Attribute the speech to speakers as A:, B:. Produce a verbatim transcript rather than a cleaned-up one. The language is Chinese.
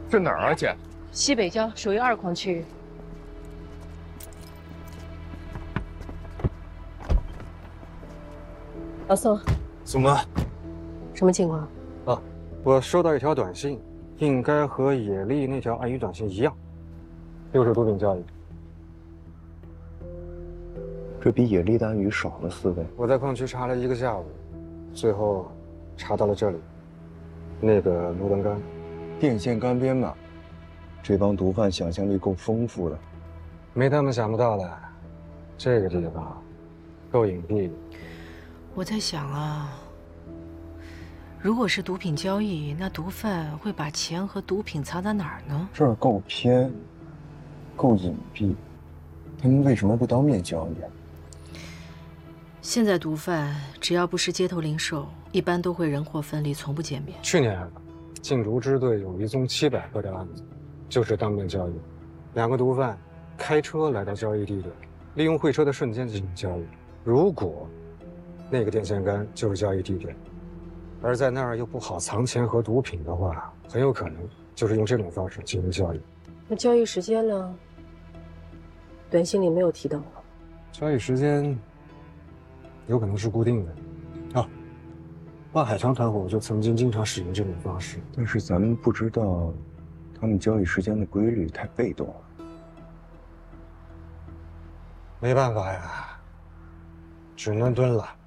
A: 这哪儿啊，姐？
B: 西北郊属于二矿区域。老宋，
C: 怎么？
B: 什么情况？
C: 啊，我收到一条短信，应该和野丽那条暗语短信一样，又是毒品交易。
D: 这比野丽的暗语少了四倍。
C: 我在矿区查了一个下午，最后查到了这里，那个路灯杆，
D: 电线杆边嘛。这帮毒贩想象力够丰富的，
C: 没他们想不到的。这个地方够隐蔽的。
E: 我在想啊，如果是毒品交易，那毒贩会把钱和毒品藏在哪儿呢？
D: 这儿够偏，够隐蔽，他们为什么不当面交易？
E: 现在毒贩只要不是街头零售，一般都会人货分离，从不见面。
C: 去年，禁毒支队有一宗七百个的案子，就是当面交易。两个毒贩开车来到交易地点，利用会车的瞬间进行交易。如果那个电线杆就是交易地点，而在那儿又不好藏钱和毒品的话，很有可能就是用这种方式进行交易。
B: 那交易时间呢？短信里没有提到。
C: 交易时间有可能是固定的。啊，万海昌团伙就曾经经常使用这种方式。
D: 但是咱们不知道他们交易时间的规律，太被动了。
C: 没办法呀，只能蹲了。